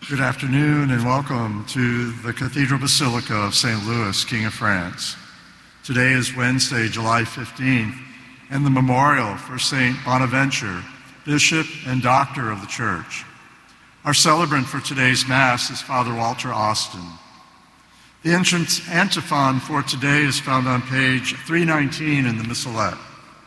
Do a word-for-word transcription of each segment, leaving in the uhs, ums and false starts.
Good afternoon and welcome to the Cathedral Basilica of Saint Louis, King of France. Today is Wednesday, July fifteenth, and the memorial for Saint Bonaventure, Bishop and Doctor of the Church. Our celebrant for today's Mass is Father Walter Austin. The entrance antiphon for today is found on page three nineteen in the Missalette.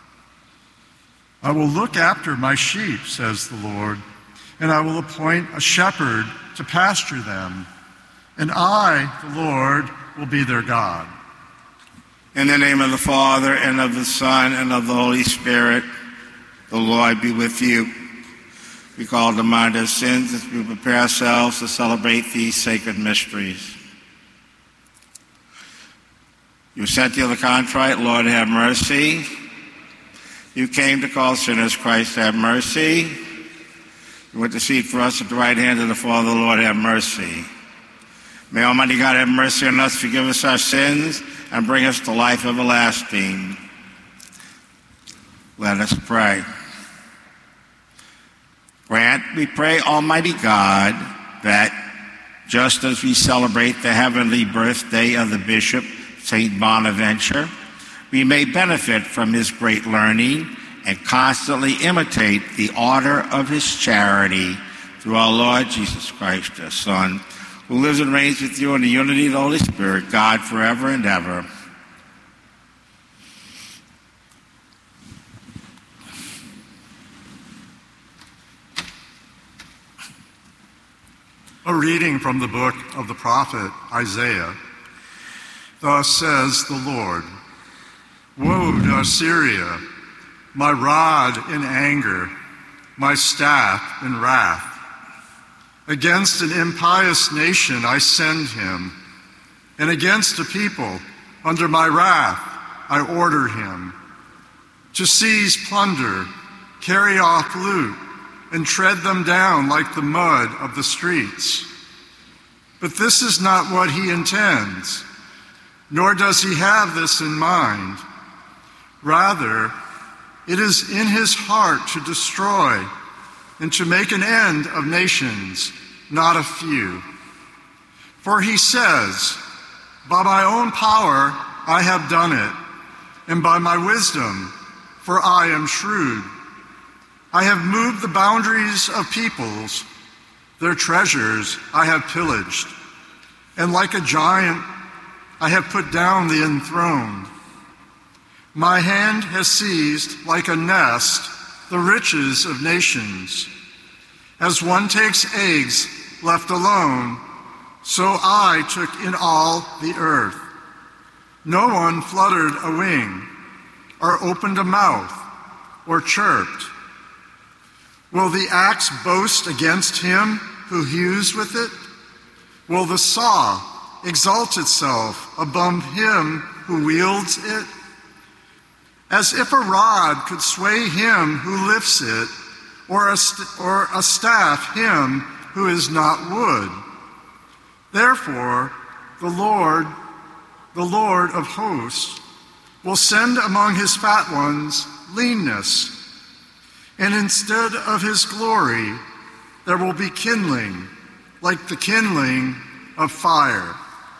I will look after my sheep, says the Lord, and I will appoint a shepherd to pasture them, and I, the Lord, will be their God. In the name of the Father, and of the Son, and of the Holy Spirit, the Lord be with you. We call to mind our sins as we prepare ourselves to celebrate these sacred mysteries. You said to the contrite, Lord, have mercy. You came to call sinners, Christ, have mercy. You intercede for us at the right hand of the Father, Lord, have mercy. May Almighty God have mercy on us, forgive us our sins, and bring us to life everlasting. Let us pray. Grant, we pray, Almighty God, that just as we celebrate the heavenly birthday of the Bishop, Saint Bonaventure, we may benefit from his great learning and constantly imitate the order of his charity through our Lord Jesus Christ, our Son, who lives and reigns with you in the unity of the Holy Spirit, God, forever and ever. A reading from the book of the prophet Isaiah. Thus says the Lord, Woe to Assyria, my rod in anger, my staff in wrath. Against an impious nation I send him, and against a people under my wrath I order him, to seize plunder, carry off loot, and tread them down like the mud of the streets. But this is not what he intends, nor does he have this in mind. Rather, it is in his heart to destroy and to make an end of nations, not a few. For he says, By my own power I have done it, and by my wisdom, for I am shrewd. I have moved the boundaries of peoples, their treasures I have pillaged, and like a giant I have put down the enthroned. My hand has seized, like a nest, the riches of nations. As one takes eggs left alone, so I took in all the earth. No one fluttered a wing, or opened a mouth, or chirped. Will the axe boast against him who hews with it? Will the saw exalt itself above him who wields it? As if a rod could sway him who lifts it, or a, st- or a staff him who is not wood. Therefore, the Lord, the Lord of hosts, will send among his fat ones leanness, and instead of his glory, there will be kindling, like the kindling of fire.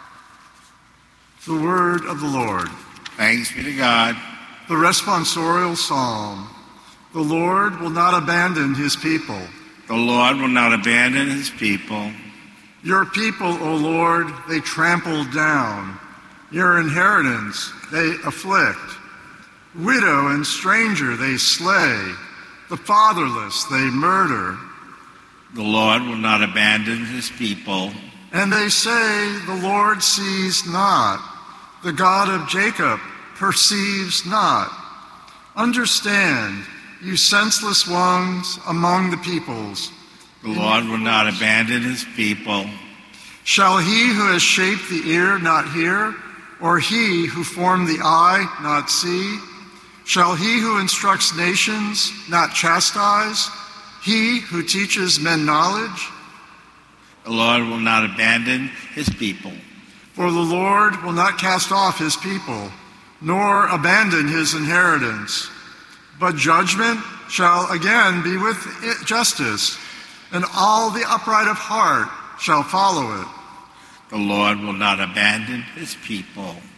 The word of the Lord. Thanks be to God. The responsorial psalm. The Lord will not abandon his people. The Lord will not abandon his people. Your people, O Lord, they trample down. Your inheritance they afflict. Widow and stranger they slay. The fatherless they murder. The Lord will not abandon his people. And they say, the Lord sees not. The God of Jacob perceives not. Understand, you senseless ones among the peoples. The Lord will not abandon his people. Shall he who has shaped the ear not hear, or he who formed the eye not see? Shall he who instructs nations not chastise? He who teaches men knowledge? The Lord will not abandon his people. For the Lord will not cast off his people, nor abandon his inheritance. But judgment shall again be with justice, and all the upright of heart shall follow it. The Lord will not abandon his people.